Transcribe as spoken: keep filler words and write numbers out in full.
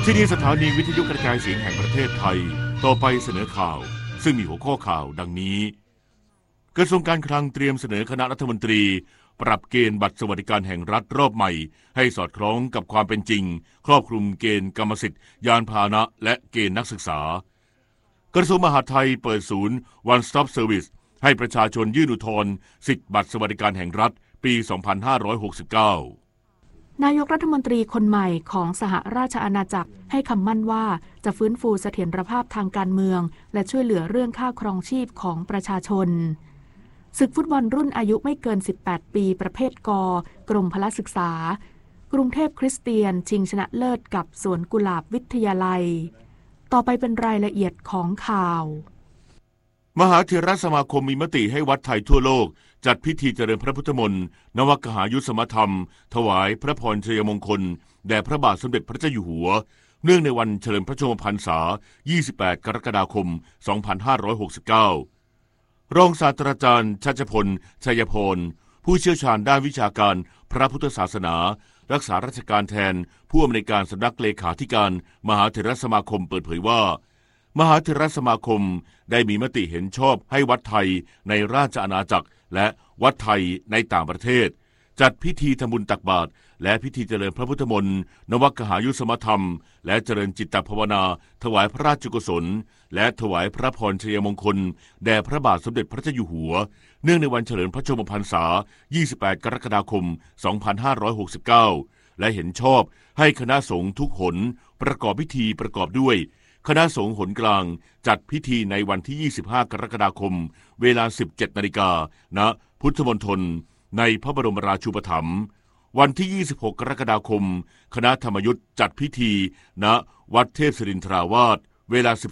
ที่นี่สถานีวิทยุกระจายเสียงแห่งประเทศไทยต่อไปเสนอข่าวซึ่งมีหัวข้อข่าวดังนี้กระทรวงการคลังเตรียมเสนอคณะรัฐมนตรีปรับเกณฑ์บัตรสวัสดิการแห่งรัฐรอบใหม่ให้สอดคล้องกับความเป็นจริงครอบคลุมเกณฑ์กรรมสิทธิ์ยานพาหนะและเกณฑ์นักศึกษากระทรวงมหาดไทยเปิดศูนย์ One Stop Service ให้ประชาชนยื่นอุทธรณ์สิทธิบัตรสวัสดิการแห่งรัฐปี สองพันห้าร้อยหกสิบเก้านายกรัฐมนตรีคนใหม่ของสหราชอาณาจักรให้คำมั่นว่าจะฟื้นฟูเสถียรภาพทางการเมืองและช่วยเหลือเรื่องค่าครองชีพของประชาชนศึกฟุตบอลรุ่นอายุไม่เกินสิบแปดปีประเภทกกรมพละศึกษากรุงเทพคริสเตียนชิงชนะเลิศกับสวนกุหลาบวิทยาลัยต่อไปเป็นรายละเอียดของข่าวมหาเถรสมาคมมีมติให้วัดไทยทั่วโลกจัดพิธีเจริญพระพุทธมนต์นวกหายุสมธรรมถวายพระพรชัยมงคลแด่พระบาทสมเด็จพระเจ้าอยู่หัวเนื่องในวันเฉลิมพระชนมพรรษายี่สิบแปดกรกฎาคมสองพันห้าร้อยหกสิบเก้ารองศาสตราจารย์ชัชพลชัยพรผู้เชี่ยวชาญด้านวิชาการพระพุทธศาสนารักษาราชการแทนผู้อำนวยการสำนักเลขาธิการมหาเถรสมาคมเปิดเผยว่ามหาเถรสมาคมได้มีมติเห็นชอบให้วัดไทยในราชอาณาจักรและวัดไทยในต่างประเทศจัดพิธีทำบุญตักบาตรและพิธีเจริญพระพุทธมนต์นวกหายุสมธรรมและเจริญจิตตภาวนาถวายพระราชกุศลและถวายพระพรชัยมงคลแด่พระบาทสมเด็จพระเจ้าอยู่หัวเนื่องในวันเฉลิมพระชนมพรรษายี่สิบแปดกรกฎาคมสองพันห้าร้อยหกสิบเก้าและเห็นชอบให้คณะสงฆ์ทุกหนประกอบพิธีประกอบด้วยคณะสงฆ์หนกลางจัดพิธีในวันที่ยี่สิบห้ากรกฎาคมเวลา สิบเจ็ดนาฬิกา ณพุทธมณฑลในพระบรมราชูปถัมภ์วันที่ยี่สิบหกกรกฎาคมคณะธรรมยุทธจัดพิธีณวัดเทพศิรินทราวาสเวลา สิบ